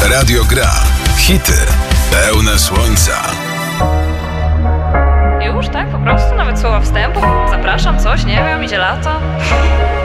Radio Gra. Hity pełne słońca. Już tak? Po prostu? Nawet słowa wstępu? Zapraszam, coś, nie wiem, idzie lato.